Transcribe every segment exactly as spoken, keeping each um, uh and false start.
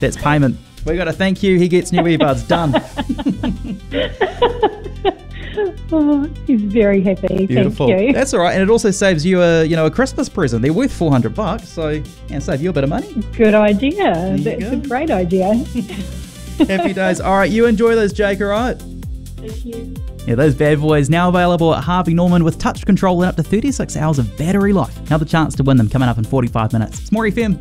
That's payment. We got to thank you. He gets new earbuds. Done. Oh, he's very happy. Beautiful. Thank you. That's all right, and it also saves you a you know a Christmas present. They're worth four hundred bucks, so and save you a bit of money. Good idea. That's go. a great idea. Happy days. All right, you enjoy those, Jake. All right. Thank you. Yeah, those bad boys now available at Harvey Norman with touch control and up to thirty-six hours of battery life. Another chance to win them coming up in forty-five minutes. It's More F M.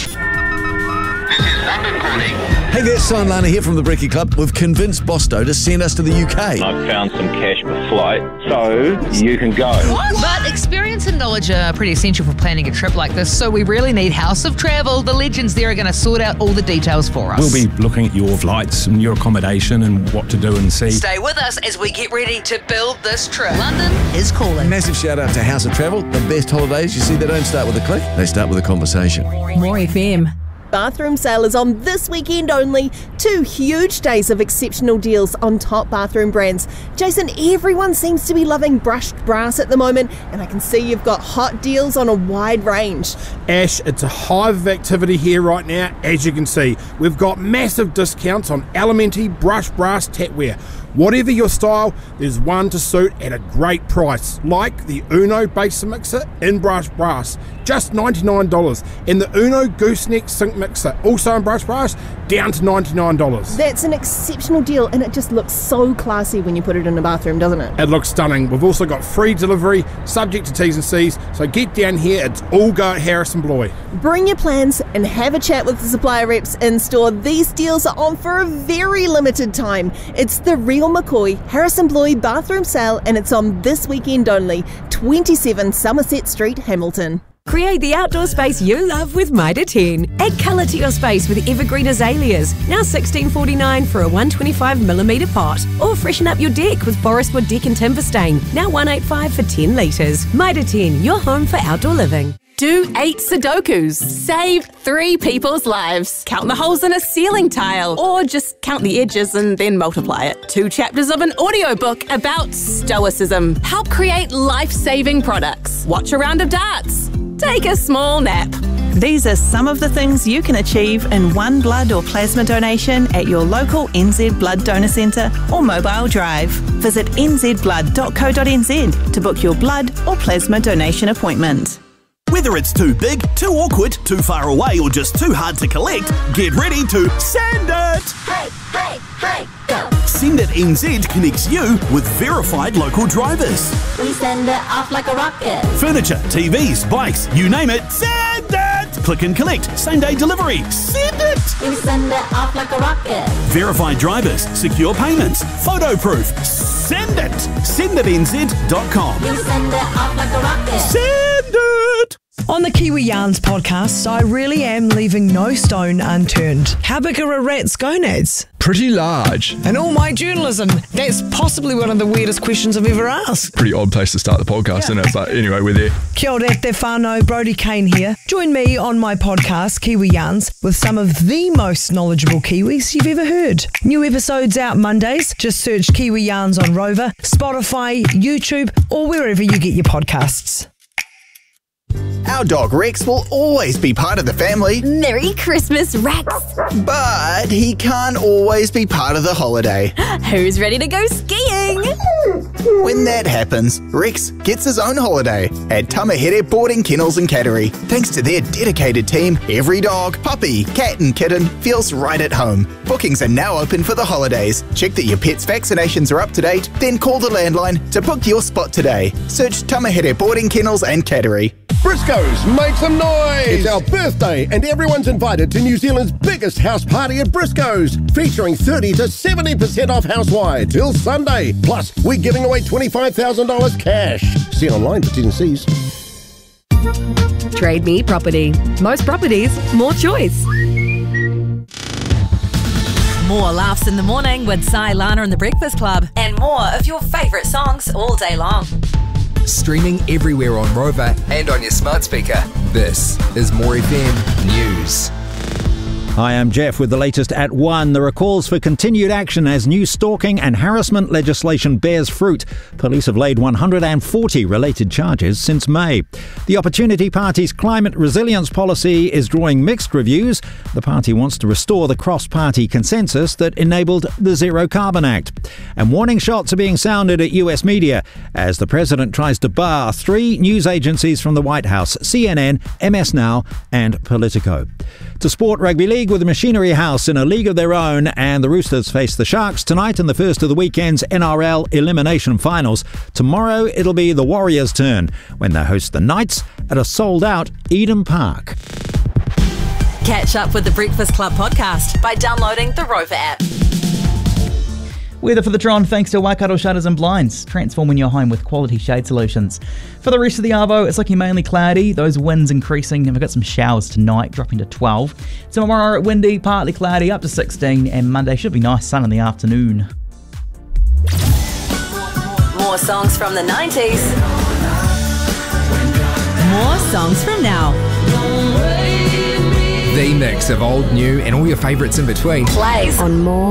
Hey there, Simon Lana here from the Brekkie Club. We've convinced Bosto to send us to the U K. I've found some cash for flight, so you can go. But experience and knowledge are pretty essential for planning a trip like this, so we really need House of Travel. The legends there are going to sort out all the details for us. We'll be looking at your flights and your accommodation and what to do and see. Stay with us as we get ready to build this trip. London is calling. Massive shout out to House of Travel. The best holidays. You see, they don't start with a click, they start with a conversation. More F M. Bathroom sale is on this weekend only. Two huge days of exceptional deals on top bathroom brands. Jason, everyone seems to be loving brushed brass at the moment, and I can see you've got hot deals on a wide range. Ash, it's a hive of activity here right now, as you can see. We've got massive discounts on Elementi brushed brass tapware. Whatever your style, there's one to suit at a great price, like the Uno Basin Mixer in brushed brass, just ninety-nine dollars, and the Uno Gooseneck Sink Mixer, also in brushed brass, down to ninety-nine dollars. That's an exceptional deal, and it just looks so classy when you put it in a bathroom, doesn't it? It looks stunning. We've also got free delivery, subject to T's and C's, so get down here, it's all go at Harrison Bloy. Bring your plans and have a chat with the supplier reps in store. These deals are on for a very limited time. It's the Real McCoy Harrison Bloy bathroom sale, and it's on this weekend only. twenty-seven Somerset Street, Hamilton. Create the outdoor space you love with Mitre ten. Add colour to your space with evergreen azaleas, now sixteen forty-nine for a one twenty-five millimetre pot. Or freshen up your deck with Forest Wood Deck and Timber Stain, now one eighty-five for ten litres. Mitre ten, your home for outdoor living. Do eight Sudokus. Save three people's lives. Count the holes in a ceiling tile. Or just count the edges and then multiply it. Two chapters of an audiobook about stoicism. Help create life-saving products. Watch a round of darts. Take a small nap. These are some of the things you can achieve in one blood or plasma donation at your local N Z Blood Donor Centre or mobile drive. Visit n z blood dot co dot n z to book your blood or plasma donation appointment. Whether it's too big, too awkward, too far away, or just too hard to collect, get ready to send it! Hey, hey, hey, go! Send It N Z connects you with verified local drivers. We send it off like a rocket. Furniture, T Vs, bikes, you name it, send it! Click and collect, same day delivery, send it! We send it off like a rocket. Verified drivers, secure payments, photo proof, send it! send it n z dot com. We send it off like a rocket. Send it! On the Kiwi Yarns podcast, I really am leaving no stone unturned. How big are a rat's gonads? Pretty large. In all my journalism, that's possibly one of the weirdest questions I've ever asked. Pretty odd place to start the podcast, yeah. Isn't it? But anyway, we're there. Kia ora te whānau, Brodie Kane here. Join me on my podcast, Kiwi Yarns, with some of the most knowledgeable Kiwis you've ever heard. New episodes out Mondays. Just search Kiwi Yarns on Rover, Spotify, YouTube, or wherever you get your podcasts. Our dog Rex will always be part of the family. Merry Christmas, Rex! But he can't always be part of the holiday. Who's ready to go skiing? When that happens, Rex gets his own holiday at Tamahere Boarding Kennels and Cattery. Thanks to their dedicated team, every dog, puppy, cat and kitten feels right at home. Bookings are now open for the holidays. Check that your pet's vaccinations are up to date, then call the landline to book your spot today. Search Tamahere Boarding Kennels and Cattery. Briscoe's, make some noise! It's our birthday and everyone's invited to New Zealand's biggest house party at Briscoe's, featuring thirty to seventy percent off house-wide till Sunday. Plus, we're giving away twenty-five thousand dollars cash. See online for T's and C's. Trade Me Property. Most properties, more choice. More laughs in the morning with Si, Lana and the Breakfast Club. And more of your favourite songs all day long. Streaming everywhere on Rover and on your smart speaker. This is More F M News. Hi, I'm Jeff with the latest at one. There are calls for continued action as new stalking and harassment legislation bears fruit. Police have laid one hundred forty related charges since May. The Opportunity Party's climate resilience policy is drawing mixed reviews. The party wants to restore the cross-party consensus that enabled the Zero Carbon Act. And warning shots are being sounded at U S media as the president tries to bar three news agencies from the White House: C N N, M S Now and Politico. To sport, rugby league with the Machinery House in a league of their own, and the Roosters face the Sharks tonight in the first of the weekend's N R L elimination finals. Tomorrow it'll be the Warriors' turn when they host the Knights at a sold-out Eden Park. Catch up with the Breakfast Club podcast by downloading the Rover app. Weather for the Tron thanks to Waikato Shutters and Blinds, transforming your home with quality shade solutions. For the rest of the Arvo, it's looking mainly cloudy, those winds increasing, and we've got some showers tonight, dropping to twelve. Tomorrow windy, partly cloudy, up to sixteen, and Monday should be nice sun in the afternoon. More songs from the nineties. More songs from now. The mix of old, new, and all your favourites in between. Plays on More